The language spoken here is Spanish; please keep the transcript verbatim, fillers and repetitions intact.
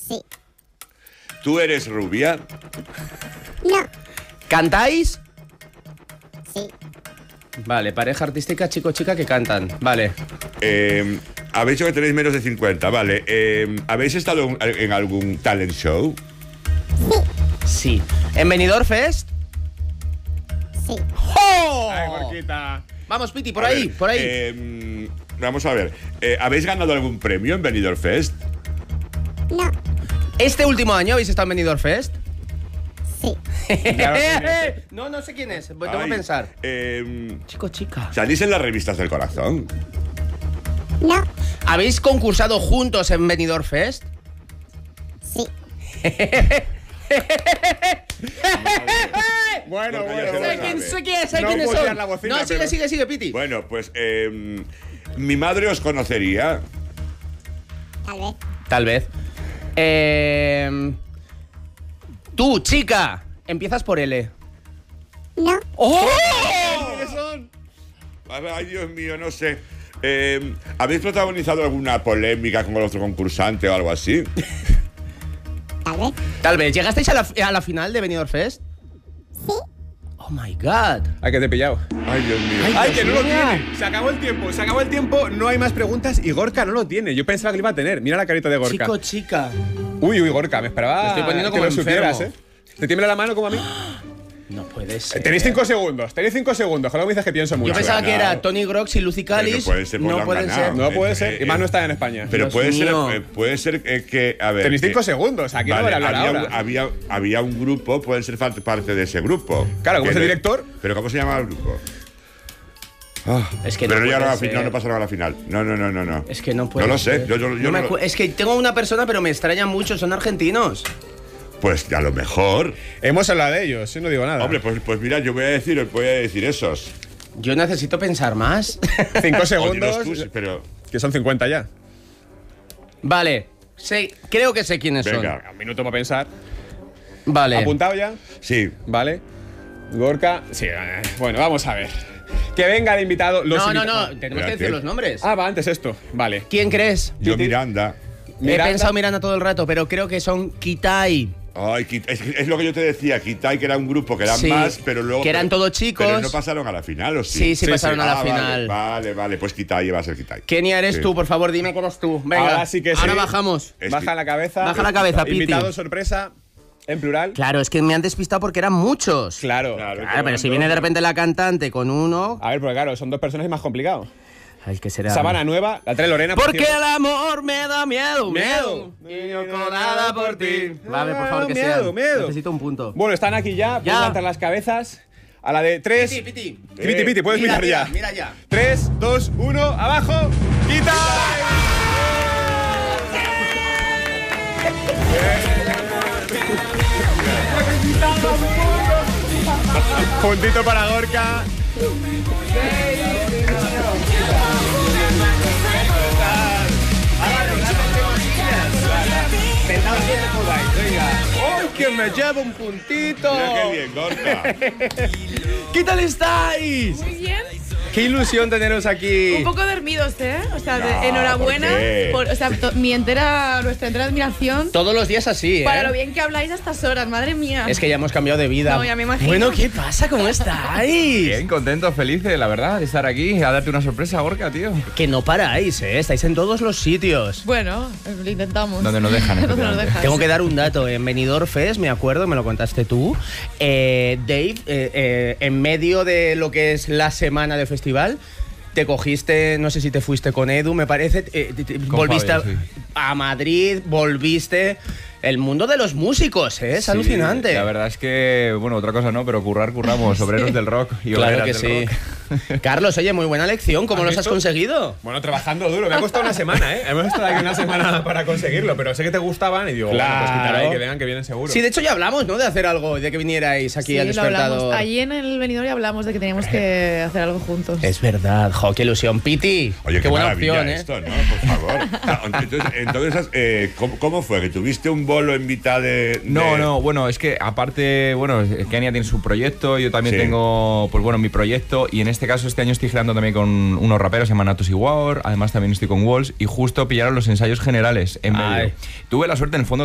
Sí. ¿Tú eres rubia? No. ¿Cantáis? Sí. Vale, pareja artística, chico-chica que cantan. Vale. Eh, habéis dicho que tenéis menos de cincuenta, vale. Eh, ¿Habéis estado en, en algún talent show? Sí. ¿En Benidorm Fest? Sí. ¡Oh! Ay, Gorquita. Vamos, Piti, por A ahí, ver, por ahí. eh, vamos a ver. Eh, ¿Habéis ganado algún premio en Benidorm Fest? No. ¿Este último año habéis estado en Benidorm Fest? Sí. No, no sé quién es. Tengo que Ay, pensar. eh, Chico, chica. ¿Salís en las revistas del corazón? No. ¿Habéis concursado juntos en Benidorm Fest? Sí. Bueno, Gorka ya bueno, se lo Sé sabe. quién, sé quién, sé No quiénes puedo son. tirar la bocina, No, sigue, pero- sigue, sigue, Piti. Bueno, pues eh, mi madre os conocería. Tal vez. Tal vez. Eh, tú, chica, empiezas por L. No. ¡Oh! ¿Quiénes son? Ay, Dios mío, no sé. Eh, ¿Habéis protagonizado alguna polémica con el otro concursante o algo así? Tal vez. Tal vez. ¿Llegasteis a la, a la final de Benidorm Fest? Sí. Oh my god. Ay, que te he pillado. Ay, Dios mío. Ay, que no lo mío. tiene. Se acabó el tiempo, se acabó el tiempo, no hay más preguntas y Gorka no lo tiene. Yo pensaba que lo iba a tener. Mira la carita de Gorka. Chico, chica. Uy, uy, Gorka, me esperaba Me estoy poniendo que como lo supieras, enfermo. ¿eh? ¿Te tiembla la mano como a mí? No puede ser. Tenéis cinco segundos, tenéis cinco segundos. Ojalá me dices que pienso mucho. Yo pensaba que ganado. era Tony Grox y Lucy Callis. Pero no puede ser, pues lo no han pueden ganado. ser. No puede Eh, ser. eh, Y más eh. no está en España. Pero Dios puede ser, mío. eh, puede ser eh, que, a ver. Tenéis que- cinco segundos. Aquí no Vale, voy a hablar había, ahora. un- había, había un grupo, pueden ser fa- parte de ese grupo. Claro, como Que es el no- director. ¿Pero cómo se llama el grupo? Ah, Es que pero no no, llegaron puede a la fi- ser. no, no pasaron a la final. No, no, no, no. no. Es que no puede No lo sé. ser. Yo, yo- yo No me no- acu- es que tengo una persona, pero me extraña mucho. Son argentinos. Pues a lo mejor. Hemos hablado de ellos, yo no digo nada. Hombre, pues, pues mira, yo voy a decir, voy a decir esos. Yo necesito pensar más. Cinco O dinos segundos, tú, sí, pero que son cincuenta ya. Vale. Sé, creo que sé quiénes venga. Un minuto para pensar. son. Vale. ¿Apuntado ya? Sí. Vale. Gorka. Sí, eh, bueno, vamos a ver. Que venga el invitado. Los No, no, invita- no. Tenemos que Espérate. decir los nombres. Ah, va, antes esto. Vale. ¿Quién crees? Yo Piti. Miranda. Miranda. He pensado Miranda todo el rato, pero creo que son Kitai. Ay, Kit- es, es lo que yo te decía, Kitai, que era un grupo que eran Sí, más, pero luego. que eran pero- todos chicos. Pero no pasaron a la final, ¿o sí? Sí, sí, Sí, pasaron sí. a la Ah, final. Vale, vale, vale, pues Kitai va a ser Kitai. Kenia eres Sí. tú, por favor, dime que eres tú. Venga. Ahora sí que sí. Ahora bajamos. Es Baja que- la cabeza. Baja la cabeza, Piti. Invitado sorpresa, en plural. Claro, es que me han despistado porque eran muchos. Claro. Claro. Claro, pero si viene de repente la cantante con uno. A ver, porque claro, son dos personas y más complicado. Ay, ¿qué será? Sabana Nueva, la trae Lorena. por Porque cierto. el amor me da miedo, miedo. Miedo. Y no con nada por ti. Vale, por favor, que Miedo, sean. miedo. Necesito un punto. Bueno, están aquí ya. Pueden Ya. levantar las cabezas. A la de tres. Piti, Piti. Piti, Piti, puedes Mira, mirar mira, ya. mira ya. tres, dos, uno, abajo. ¡Quita! Puntito para Gorka. ¡Ay, que me lleva un puntito! Mira qué bien, Gorka. ¿Qué tal estáis? Muy bien. Qué ilusión teneros aquí. Un poco dormidos, ¿eh? O sea, de- No, enhorabuena. ¿por qué? por- o sea, to- mi entera, nuestra entera admiración Todos los días así, ¿eh? para lo bien que habláis a estas horas, madre mía. Es que ya hemos cambiado de vida. No, ya me imagino. Bueno, ¿qué pasa? ¿Cómo estáis? Bien, contentos, felices, la verdad, de estar aquí, a darte una sorpresa, Gorka, tío. Que no paráis, ¿eh? Estáis en todos los sitios. Bueno, lo intentamos. Donde nos dejan, Donde nos efectivamente. dejan. Tengo que dar un dato. En Benidorm Fest, me acuerdo, me lo contaste tú. eh, Dave, eh, eh, en medio de lo que es la semana de festival, te cogiste, no sé si te fuiste con Edu, me parece. eh, te- te- volviste Fabián, a, a Madrid, volviste. El mundo de los músicos, ¿eh? Es Sí, alucinante. La verdad es que, bueno, otra cosa no, pero currar, curramos, obreros del rock y Claro obreras que del sí. rock. Carlos, oye, muy buena lección. ¿Cómo ¿Has los has visto? conseguido? Bueno, trabajando duro. Me ha costado una semana, ¿eh? Hemos estado aquí una semana para conseguirlo, pero sé que te gustaban y digo, bueno, pues Claro. quitar ahí, que vengan, que vienen seguro. Sí, de hecho ya hablamos, ¿no? De hacer algo, de que vinierais aquí Sí, al lo hablamos. despertador. Allí en el venidor ya hablamos de que teníamos que hacer algo juntos. Es verdad, jo, qué ilusión. Piti, Oye, qué, qué buena maravilla opción, ¿eh? esto, ¿no? Por favor. Ah, Entonces, entonces eh, ¿cómo, cómo fue? ¿Que tuviste un bolo en mitad de...? de- No, no, bueno, es que aparte, bueno, Kenia tiene su proyecto, yo también Sí. tengo, pues bueno, mi proyecto, y en este caso este año estoy girando también con unos raperos, se llaman Natus y War, además también estoy con Walls, y justo pillaron los ensayos generales en medio. Ay. Tuve la suerte en el fondo